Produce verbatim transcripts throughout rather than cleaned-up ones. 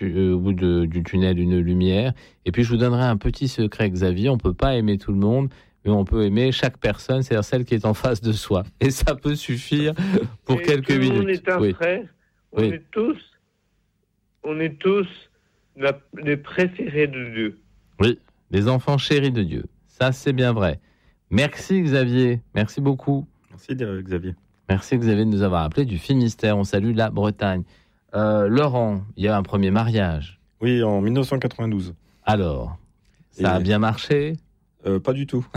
tu, euh, au bout de, du tunnel une lumière. Et puis je vous donnerai un petit secret, Xavier. On peut pas aimer tout le monde, mais on peut aimer chaque personne, c'est-à-dire celle qui est en face de soi. Et ça peut suffire pour Et quelques tout le minutes. monde est un Oui. frère. On Oui. est tous, on est tous la, les préférés de Dieu. Oui, les enfants chéris de Dieu. Ça, c'est bien vrai. Merci Xavier. Merci beaucoup. Merci Xavier. Merci Xavier de nous avoir appelé du Finistère. On salue la Bretagne. Euh, Laurent, il y a un premier mariage. Oui, en dix-neuf cent quatre-vingt-douze. Alors, ça Et a bien marché? euh, Pas du tout.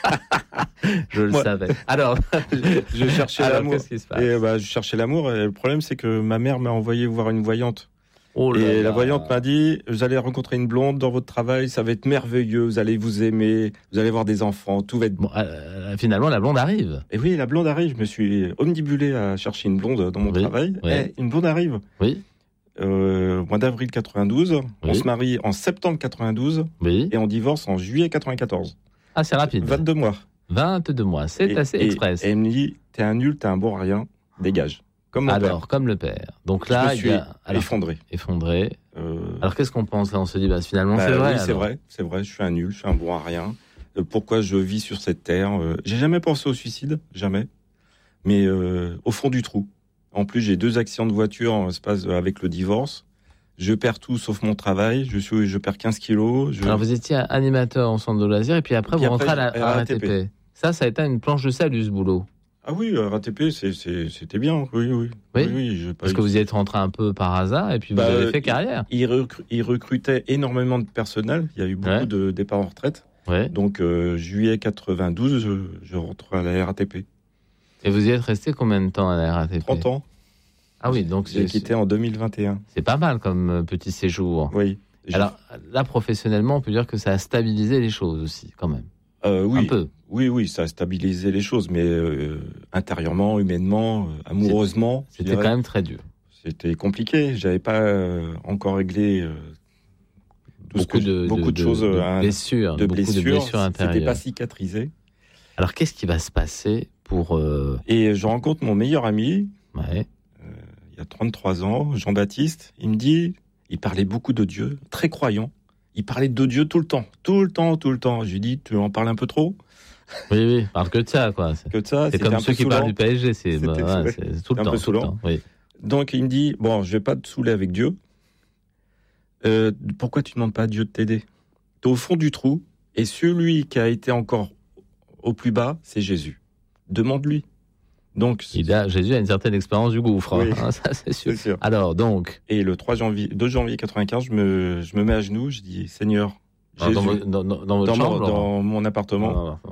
Je le Moi, savais. Alors, je, je cherchais alors, l'amour. qu'est-ce qui se passe? Et bah, je cherchais l'amour. Et le problème, c'est que ma mère m'a envoyé voir une voyante. Oh là et là. la voyante m'a dit, vous allez rencontrer une blonde dans votre travail, ça va être merveilleux, vous allez vous aimer, vous allez avoir des enfants, tout va être bon. Bon, euh, finalement, la blonde arrive. Et oui, la blonde arrive. Je me suis omnibulé à chercher une blonde dans mon Oui, travail. oui. Et une blonde arrive. Oui, Euh, au mois d'avril quatre-vingt-douze. On Oui. se marie en septembre quatre-vingt-douze oui. et on divorce en juillet quatre-vingt-quatorze. Ah, c'est rapide. vingt-deux mois. vingt-deux mois, c'est Et- assez et- express. Et elle me dit, t'es un nul, t'es un bon à rien, dégage. Comme mon Alors, père. comme le père. Donc Je là, me il suis y a alors, effondré. effondré. Euh, Alors, qu'est-ce qu'on pense là? On se dit, bah, finalement, bah c'est vrai. oui, c'est alors. vrai, c'est vrai, je suis un nul, je suis un bon à rien. Euh, pourquoi je vis sur cette terre euh, J'ai jamais pensé au suicide, jamais. Mais euh, au fond du trou. En plus, j'ai deux accidents de voiture en espace avec le divorce. Je perds tout sauf mon travail. Je suis, je perds quinze kilos. Je... Alors, vous étiez animateur en centre de loisirs et puis après, Puis vous après, rentrez à la R R A T A T P. P. Ça, ça a été une planche de salut, ce boulot. Ah oui, R A T P, c'est, c'est, c'était bien. Oui, oui. Oui, oui j'ai pas Parce eu- que vous y êtes rentré un peu par hasard et puis vous Bah, avez fait il- carrière. Il, recru- il recrutait énormément de personnel. Il y a eu beaucoup Ouais. de départs en retraite. Ouais. Donc, euh, juillet quatre-vingt-douze, je, je rentre à la R A T P. Et vous y êtes resté combien de temps à la R A T P? trente ans. Ah oui, donc J'ai c'est, quitté en deux mille vingt et un. c'est pas mal comme euh, petit séjour. Oui. J'ai- Alors là, professionnellement, on peut dire que ça a stabilisé les choses aussi, quand même. Euh, oui. Un peu. Oui, oui, ça a stabilisé les choses, mais euh, intérieurement, humainement, euh, amoureusement, je C'était dirais, quand même très dur. c'était compliqué. J'avais pas euh, encore réglé euh, tout ce Beaucoup que- de, beaucoup de, de- choses, de euh, blessures, de beaucoup blessures. de blessures C'était intérieures. pas cicatrisé. Alors, qu'est-ce qui va se passer pour... euh, Et je rencontre mon meilleur ami, ouais. il y a trente-trois ans, Jean-Baptiste. Il me dit, il parlait beaucoup de Dieu, très croyant. Il parlait de Dieu tout le temps, tout le temps, tout le temps. Je lui dis, tu en parles un peu trop Oui, oui, parle que de ça, quoi. C'est, que de ça. c'est C'était comme un ceux peu qui saoulant. parlent du P S G, c'est, C'était- bah, ouais, ouais, c'est tout le un temps. peu tout le saoulant. temps, oui. Donc il me dit, bon, je vais pas te saouler avec Dieu. Euh, pourquoi tu ne demandes pas à Dieu de t'aider? T'es au fond du trou, et celui qui a été encore au plus bas, c'est Jésus. Demande-lui. Donc, Il a, Jésus a une certaine expérience du gouffre, Oui. hein, ça c'est sûr. c'est sûr. Alors, donc, Et le trois janvier, deux janvier quatre-vingt-quinze, je me, je me mets à genoux, je dis, Seigneur, Jésus, dans, vo- dans, dans, dans votre dans, mon, chambre, Laurent dans mon appartement, Non, non, non.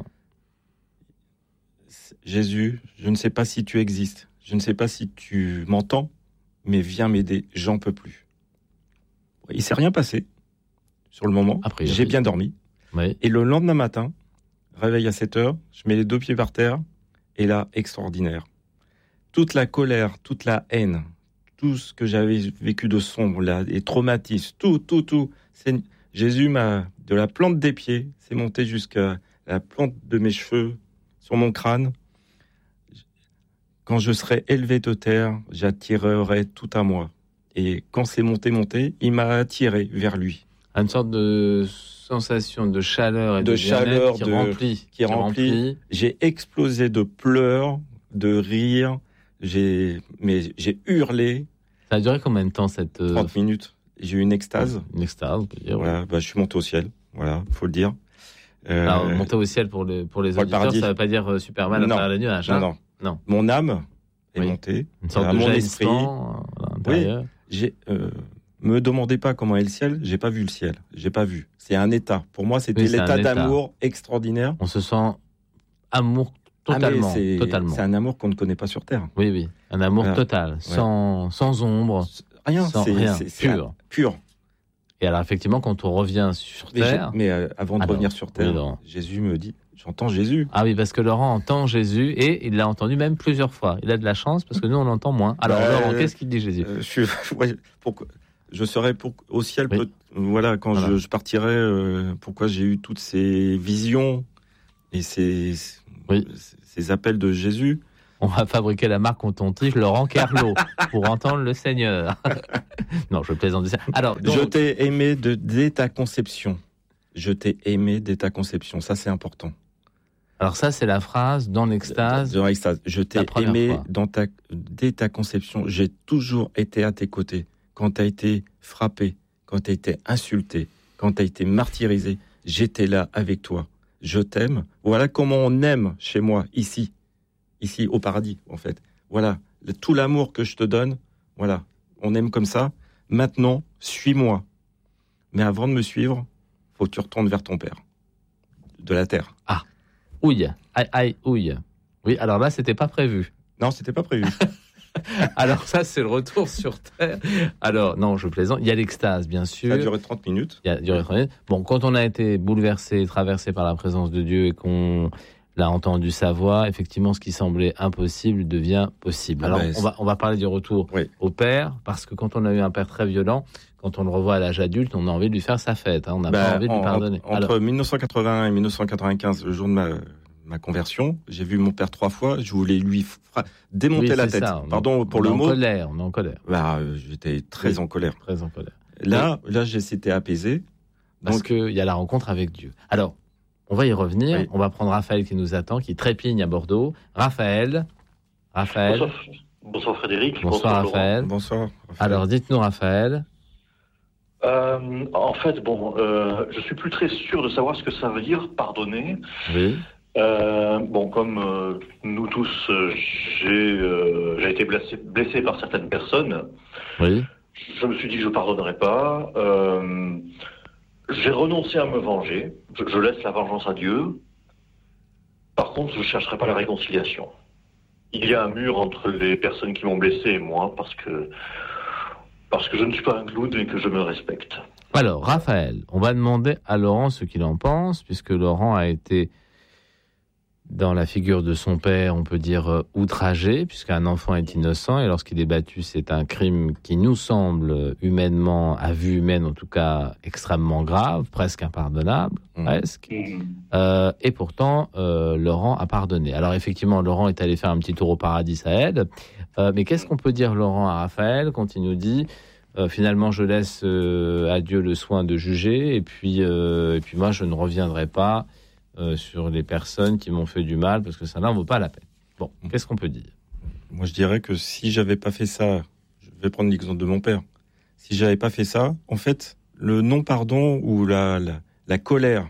Jésus, je ne sais pas si tu existes, je ne sais pas si tu m'entends, mais viens m'aider, j'en peux plus. Il s'est rien passé sur le moment, A priori. j'ai bien dormi. Oui. Et le lendemain matin, réveil à sept heures, je mets les deux pieds par terre, et là, extraordinaire. Toute la colère, toute la haine, tout ce que j'avais vécu de sombre, là, les traumatismes, tout, tout, tout. C'est... Jésus m'a, de la plante des pieds, c'est monté jusqu'à la plante de mes cheveux, sur mon crâne. Quand je serai élevé de terre, j'attirerai tout à moi. Et quand c'est monté, monté, il m'a attiré vers lui. Une sorte de sensation de chaleur et de, De bien-être chaleur, qui de- remplit. qui remplit. J'ai explosé de pleurs, de rires, j'ai, mais j'ai hurlé Ça a duré combien de temps cette euh, trente minutes. J'ai eu une extase. Une extase, on peut dire. Voilà, bah, je suis monté au ciel. Voilà, faut le dire. Euh, Alors, monter au ciel pour les, pour les pour le auditeurs, paradis. ça ne veut pas dire euh, Superman à Non. travers les nuages. non, hein. non, Non. Mon âme est Oui. montée. Une sorte à de mon esprit. jaillissement euh, à l'intérieur. J'ai, euh, me demandez pas comment est le ciel. J'ai pas vu le ciel. J'ai pas vu. C'est un état. Pour moi, c'était Oui, c'est l'état un état. d'amour extraordinaire. On se sent amour totalement. Ah, mais c'est, totalement. c'est un amour qu'on ne connaît pas sur terre. Oui, oui. Un amour Voilà. total, sans, sans ombre, Rien. sans c'est, rien, c'est, c'est pur. un- pur. Et alors, effectivement, quand on revient sur Mais, Terre... j'ai- mais, euh, avant de Alors, revenir sur terre, oui, Laurent. Jésus me dit, j'entends Jésus. Ah oui, parce que Laurent entend Jésus et il l'a entendu même plusieurs fois. Il a de la chance parce que nous, on l'entend moins. Alors, Bah, Laurent, euh, qu'est-ce qu'il dit Jésus? Euh, je suis, ouais, pourquoi, je serai pour, au ciel, Oui. peut- voilà, quand Voilà. Je, je partirai, euh, pourquoi j'ai eu toutes ces visions et ces, Oui. ces appels de Jésus. On On va fabriquer la marque coton-tige Laurent Kerlot pour entendre le Seigneur. Non, je plaisante. Alors, donc... Je t'ai aimé de, dès ta conception. Je t'ai aimé dès ta conception. Ça, c'est important. Alors ça, c'est la phrase dans l'extase. Dans l'extase. Je t'ai aimé dans ta, dès ta conception. J'ai toujours été à tes côtés. Quand tu as été frappé, quand tu as été insulté, quand tu as été martyrisé, j'étais là avec toi. Je t'aime. Voilà comment on aime chez moi, ici. Ici, au paradis, en fait. Voilà. Le, tout l'amour que je te donne, voilà. On aime comme ça. Maintenant, suis-moi. Mais avant de me suivre, faut que tu retournes vers ton père. De la terre. Ah. Ouille. Aïe, aïe, ouille. Oui, alors là, c'était pas prévu. Non, c'était pas prévu. Alors ça, c'est le retour sur Terre. Alors, non, je plaisante. Il y a l'extase, bien sûr. Ça a duré trente minutes. Il y a duré trente minutes. Bon, quand on a été bouleversé, traversé par la présence de Dieu et qu'on l'a entendu sa voix, effectivement, ce qui semblait impossible devient possible. Alors, on va, on va parler du retour oui. au Père, parce que quand on a eu un Père très violent, quand on le revoit à l'âge adulte, on a envie de lui faire sa fête. Hein. On n'a bah, pas envie de lui pardonner. En, entre Alors, mille neuf cent quatre-vingt-un et mille neuf cent quatre-vingt-quinze, le jour de ma... ma conversion, j'ai vu mon père trois fois, je voulais lui fra... démonter oui, la tête. Ça, Pardon est, pour le on mot. En colère, on est en colère. Bah, j'étais très oui, en colère. Très en colère. Là, oui. là, j'étais apaisé. Parce donc... qu'il y a la rencontre avec Dieu. Alors, on va y revenir. Oui. On va prendre Raphaël qui nous attend, qui trépigne à Bordeaux. Raphaël. Raphaël. Bonsoir, Bonsoir Frédéric. Bonsoir, Bonsoir Raphaël. Bonsoir. Raphaël. Alors, dites-nous Raphaël. Euh, en fait, bon, euh, je suis plus très sûr de savoir ce que ça veut dire pardonner. Oui. Euh, bon, comme euh, nous tous, euh, j'ai, euh, j'ai été blessé, blessé par certaines personnes. Oui. Je me suis dit que je ne pardonnerai pas. Euh, j'ai renoncé à me venger. Je, je laisse la vengeance à Dieu. Par contre, je ne chercherai pas la réconciliation. Il y a un mur entre les personnes qui m'ont blessé et moi parce que, parce que je ne suis pas un clown et que je me respecte. Alors, Raphaël, on va demander à Laurent ce qu'il en pense, puisque Laurent a été... dans la figure de son père, on peut dire euh, outragé, puisqu'un enfant est innocent, et lorsqu'il est battu, c'est un crime qui nous semble humainement, à vue humaine en tout cas, extrêmement grave, presque impardonnable, mmh. presque. Mmh. Euh, et pourtant, euh, Laurent a pardonné. Alors effectivement, Laurent est allé faire un petit tour au paradis, ça aide. Euh, mais qu'est-ce qu'on peut dire, Laurent, à Raphaël, quand il nous dit euh, finalement, je laisse euh, à Dieu le soin de juger, et puis, euh, et puis moi, je ne reviendrai pas Euh, sur les personnes qui m'ont fait du mal, parce que ça n'en vaut pas la peine. Bon, mmh. qu'est-ce qu'on peut dire ? Moi, je dirais que si j'avais pas fait ça, je vais prendre l'exemple de mon père. Si j'avais pas fait ça, en fait, le non-pardon ou la, la, la colère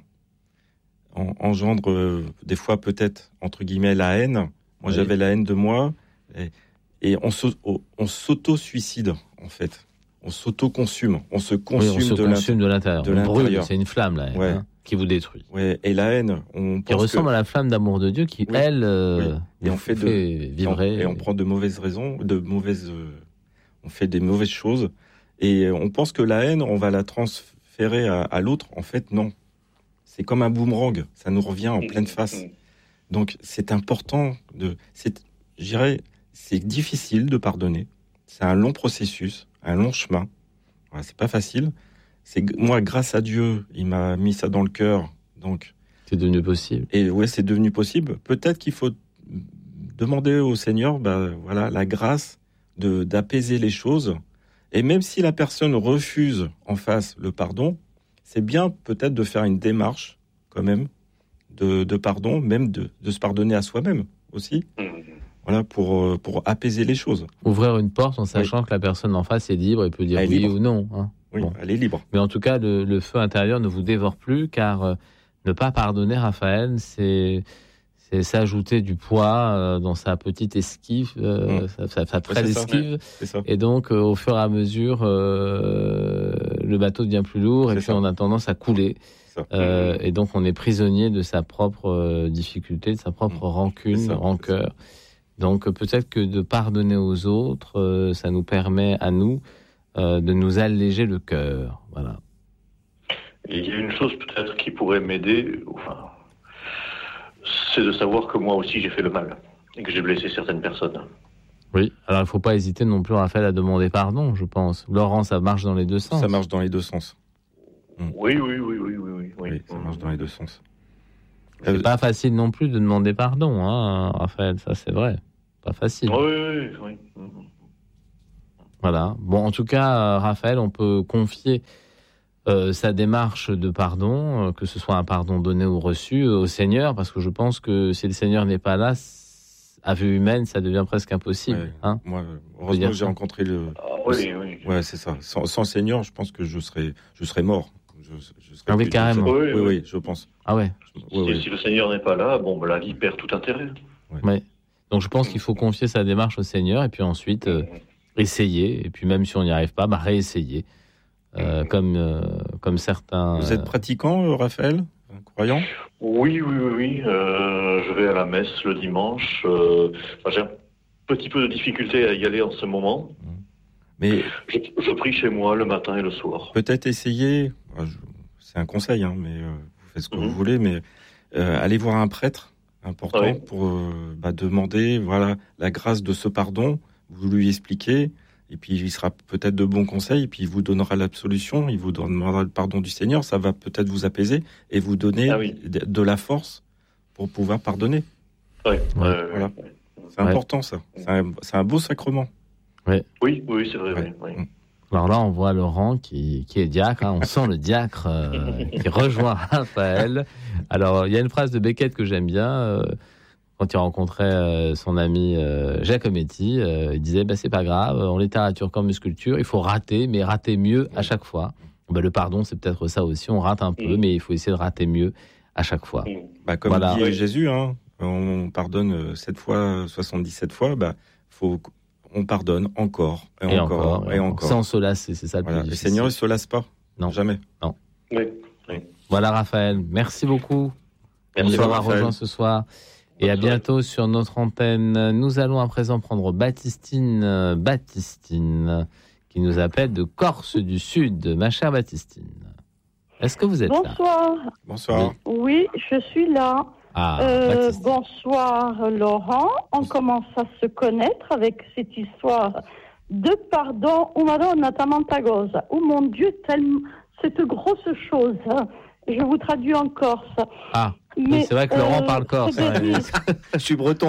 en, engendre euh, des fois peut-être, entre guillemets, la haine. Moi, oui. j'avais la haine de moi, et, et on, so, on s'auto-suicide, en fait. On s'auto-consume. On se consume, oui, on se de, consume de l'intérieur. De on l'intérieur. Brûle, c'est une flamme, la haine. Ouais. Hein, qui vous détruit. Ouais, et la haine, on pense qui ressemble que... à la flamme d'amour de Dieu qui, oui, elle, euh, oui. et on fait, fait de... vibrer. Et on, et on prend de mauvaises raisons, de mauvaises, euh... on fait des mauvaises choses, et on pense que la haine, on va la transférer à, à l'autre. En fait, non. C'est comme un boomerang, ça nous revient en pleine face. Donc, c'est important de, c'est, je dirais, c'est difficile de pardonner. C'est un long processus, un long chemin. Voilà, c'est pas facile. C'est moi, grâce à Dieu, il m'a mis ça dans le cœur, donc. C'est devenu possible. Et ouais, c'est devenu possible. Peut-être qu'il faut demander au Seigneur, ben voilà, la grâce de d'apaiser les choses. Et même si la personne refuse en face le pardon, c'est bien peut-être de faire une démarche quand même de, de pardon, même de, de se pardonner à soi-même aussi. Voilà, pour pour apaiser les choses. Ouvrir une porte en sachant oui. que la personne en face est libre et peut dire elle oui libre. ou non. Hein. Oui, bon. Elle est libre. Mais en tout cas, le, le feu intérieur ne vous dévore plus, car euh, ne pas pardonner, Raphaël, c'est, c'est s'ajouter du poids euh, dans sa petite esquive, euh, mmh. sa, sa, sa pré-esquive. Et donc, euh, au fur et à mesure, euh, le bateau devient plus lourd, c'est et puis ça. on a tendance à couler. Euh, et donc, on est prisonnier de sa propre euh, difficulté, de sa propre mmh. rancune, ça, rancœur. Donc, peut-être que de pardonner aux autres, euh, ça nous permet à nous Euh, de nous alléger le cœur, voilà. Et il y a une chose peut-être qui pourrait m'aider, enfin, c'est de savoir que moi aussi j'ai fait le mal et que j'ai blessé certaines personnes. Oui, alors il ne faut pas hésiter non plus, Raphaël, à demander pardon, je pense. Laurent, ça marche dans les deux sens. Ça marche dans les deux sens. Mmh. Oui, oui, oui, oui, oui, oui, oui. Oui, ça marche dans les deux sens. C'est euh... pas facile non plus de demander pardon, hein, Raphaël, ça c'est vrai. pas facile. Oui, oui, oui. oui. Voilà. Bon, en tout cas, Raphaël, on peut confier euh, sa démarche de pardon, euh, que ce soit un pardon donné ou reçu, euh, au Seigneur, parce que je pense que si le Seigneur n'est pas là, à vue humaine, ça devient presque impossible. Ouais, hein moi, heureusement que j'ai rencontré le. Ah, oui, oui. Ouais, c'est ça. Sans, sans Seigneur, je pense que je serais, je serais mort. Je, je serais Ah oui, plus- carrément. Oui, Oui, oui, oui. je pense. Ah ouais. Oui, Si, oui. si le Seigneur n'est pas là, bon, ben, la vie perd tout intérêt. Ouais. Donc je pense qu'il faut confier sa démarche au Seigneur et puis ensuite euh, essayer. Et puis même si on n'y arrive pas, bah, réessayer. Euh, comme, euh, comme certains. Vous êtes pratiquant, euh, Raphaël, un croyant? Oui, oui, oui, oui. Euh, je vais à la messe le dimanche. Euh, enfin, j'ai un petit peu de difficulté à y aller en ce moment. Mais Je, je prie chez moi le matin et le soir. peut-être essayer. ah, je- C'est un conseil, hein, mais euh, vous faites ce que Mhm. vous voulez. Mais euh, allez voir un prêtre important Oui. pour euh, bah, demander, voilà, la grâce de ce pardon. Vous lui expliquez. Et puis, il sera peut-être de bons conseils, et puis il vous donnera l'absolution, il vous donnera le pardon du Seigneur, ça va peut-être vous apaiser et vous donner Ah oui. de, de la force pour pouvoir pardonner. Oui, Ouais. euh, Voilà. C'est Ouais. important, ça. C'est un, c'est un beau sacrement. oui, oui, c'est vrai. Ouais. Oui, oui. Alors là, on voit Laurent qui, qui est diacre. hein. On sent le diacre euh, qui rejoint Raphaël. Alors, il y a une phrase de Beckett que j'aime bien. euh, quand il rencontrait euh, son ami euh, Giacometti, euh, il disait bah, c'est pas grave, en littérature comme en sculpture, il faut rater, mais rater mieux à chaque fois. Bah, le pardon, c'est peut-être ça aussi. On rate un peu, Mm. mais il faut essayer de rater mieux à chaque fois. Bah, comme Voilà. dit Oui. Jésus, hein, on pardonne sept fois, soixante-dix-sept fois, bah, faut, on pardonne encore, et, Et encore, encore, et encore. sans se lasser, c'est ça le Voilà. plus Le difficile. Seigneur, il se lasse pas. Non. Jamais. Oui. Voilà Raphaël, merci beaucoup de Merci, nous avoir Raphaël. rejoints ce soir. Et à Bonne soirée. bientôt sur notre antenne. Nous allons à présent prendre Baptistine, euh, Baptistine, qui nous appelle de Corse du Sud. Ma chère Baptistine, est-ce que vous êtes là? Bonsoir. Bonsoir. Oui, je suis là. Ah, Euh, Baptistine. bonsoir Laurent. On commence à se connaître avec cette histoire de pardon. Oh Madonna Tamantagosa. Oh mon Dieu, tellement cette grosse chose. Je vous traduis en corse. Ah, oui, Mais, c'est vrai que Laurent euh, parle corse. c'est hein, des- lui. Je suis breton.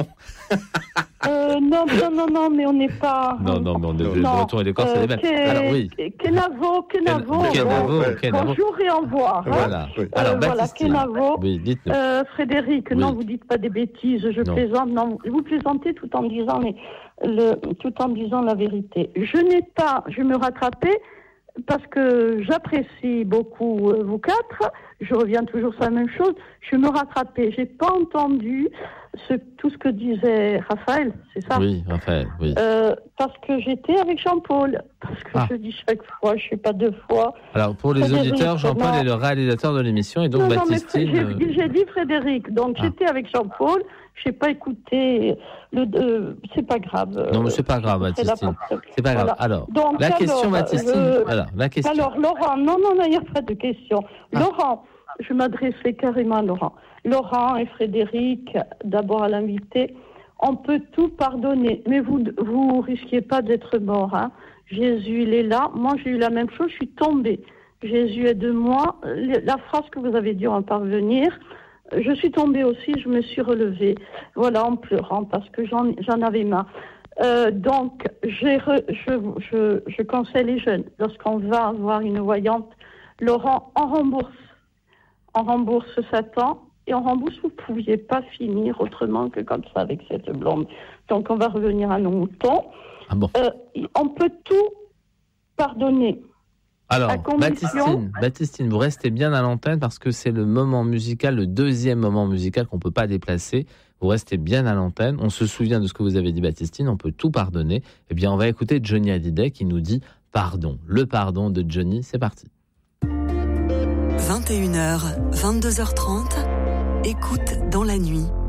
Euh, non, non, non, non, mais on n'est pas. Non, non, mais on est Non. breton et les Corses, c'est les mêmes. que- Alors oui, Kenavo, Kenavo. Ken- Kenavo, bon, Kenavo. Bonjour et au revoir. hein. voilà. Oui. Alors Euh, voilà, Baptistine, Kenavo. oui, dites-nous. Euh, Frédéric, Oui. non, vous dites pas des bêtises, je Non. plaisante. Non, vous plaisantez tout en disant, mais le, tout en disant la vérité. Je n'ai pas, je me rattrapais parce que j'apprécie beaucoup euh, vous quatre. Je reviens toujours sur la même chose. Je me rattrapais. J'ai pas entendu ce, tout ce que disait Raphaël, c'est ça. Oui, Raphaël, oui. Euh, parce que j'étais avec Jean-Paul. Parce que Ah. je dis chaque fois, je sais pas deux fois. Alors pour les Frédéric, auditeurs, Jean-Paul non. est le réalisateur de l'émission et donc non, non, mais Baptistine. j'ai euh, dit- j'ai dit Frédéric, donc Ah. j'étais avec Jean-Paul, je n'ai pas écouté, le, euh, c'est pas grave. Non, mais c'est pas grave, euh, c'est la Baptistine. porte. C'est pas grave. Voilà. Alors, Donc, la alors, question, Baptistine. je- Voilà, la question. Alors, Laurent, non, non, non, il n'y a pas de question. Ah. Laurent, je m'adressais carrément à Laurent. Laurent et Frédéric, d'abord à l'invité, on peut tout pardonner, mais vous vous risquiez pas d'être mort. Hein. Jésus, il est là. Moi, j'ai eu la même chose, je suis tombée. Jésus est de moi. La phrase que vous avez dit en parvenir, je suis tombée aussi, je me suis relevée. Voilà, en pleurant, parce que j'en, j'en avais marre. Euh, donc, j'ai re, je, je, je conseille les jeunes, lorsqu'on va voir une voyante, Laurent, on rembourse. On rembourse Satan et on rembourse. Vous ne pouviez pas finir autrement que comme ça avec cette blonde. Donc, on va revenir à nos moutons. Ah bon. Euh, on peut tout pardonner. Alors, à condition- Baptistine, Baptistine, vous restez bien à l'antenne parce que c'est le moment musical, le deuxième moment musical qu'on ne peut pas déplacer. Vous restez bien à l'antenne. On se souvient de ce que vous avez dit, Baptistine. On peut tout pardonner. Eh bien, on va écouter Johnny Hallyday qui nous dit pardon. Le pardon de Johnny. C'est parti. vingt et une heures, vingt-deux heures trente, écoute dans la nuit,